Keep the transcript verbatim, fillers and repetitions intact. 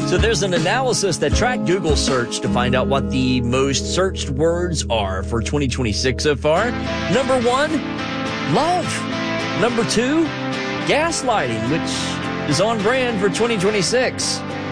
So there's an analysis that tracked Google search to find out what the most searched words are for twenty twenty-six so far. Number one, love. Number two, gaslighting, which is on brand for twenty twenty-six.